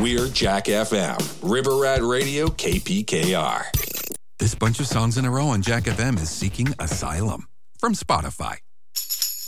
We're Jack FM, River Rat Radio, KPKR. This bunch of songs in a row on Jack FM is Seeking Asylum from Spotify.